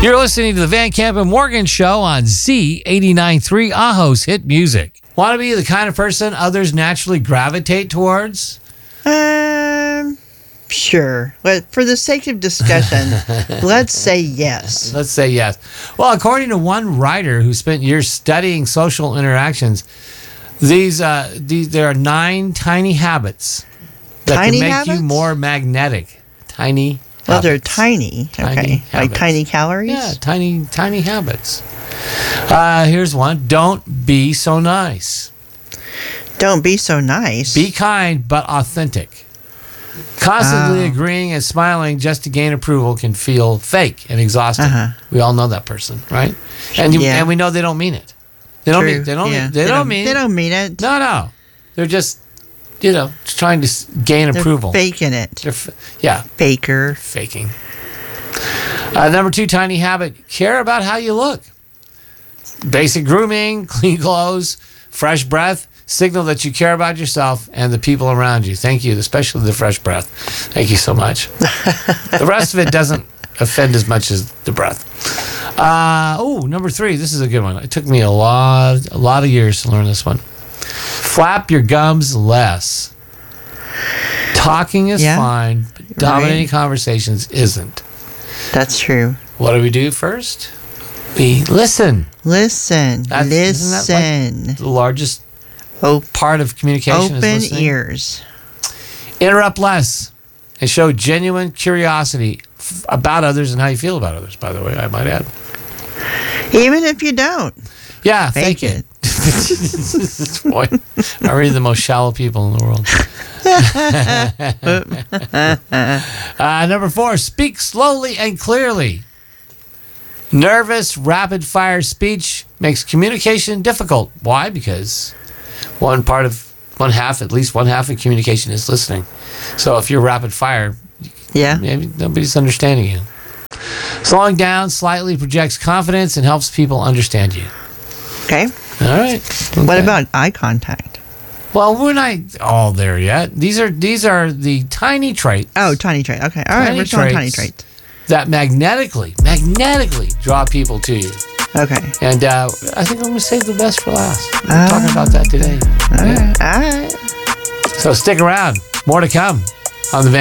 You're listening to the Van Camp and Morgan Show on Z89.3 Aho's Hit Music. Want to be the kind of person others naturally gravitate towards? Sure. But for the sake of discussion, let's say yes. Let's say yes. Well, according to one writer who spent years studying social interactions, there are 9 tiny habits that can make you more magnetic. Tiny habits. Well, they're tiny. Okay. Habits. Like tiny calories? Yeah, tiny habits. Here's one. Don't be so nice. Don't be so nice. Be kind but authentic. Constantly agreeing and smiling just to gain approval can feel fake and exhausting. We all know that person, right? And we know they don't mean it. They don't mean. They don't mean. They don't mean it. No. They're just, trying to gain approval. Faking it. Faker. Faking. Number 2 tiny habit: care about how you look. Basic grooming, clean clothes, fresh breath signal that you care about yourself and the people around you. Thank you, especially the fresh breath. Thank you so much. The rest of it doesn't offend as much as the breath. Number 3. This is a good one. It took me a lot of years to learn this one. Flap your gums less. Talking is fine, but dominating conversations isn't. That's true. What do we do first? We listen. Listen. Isn't that like the largest part of communication? Open is listening? ears. Interrupt less and show genuine curiosity about others and how you feel about others, by the way, I might add. Even if you don't. Yeah, fake it. Boy, I'm really the most shallow people in the world. Number 4, speak slowly and clearly. Nervous, rapid-fire speech makes communication difficult. Why? Because at least one half of communication is listening. So if you're rapid-fire, maybe nobody's understanding you. Slowing down slightly projects confidence and helps people understand you. Okay. All right. Okay. What about eye contact? Well, we're not all there yet. These are the tiny traits. Oh, tiny trait. Okay. All right. We're still on tiny traits. That magnetically draw people to you. Okay. And I think I'm going to save the best for last. We're talking about that today. All right. So stick around. More to come on the Van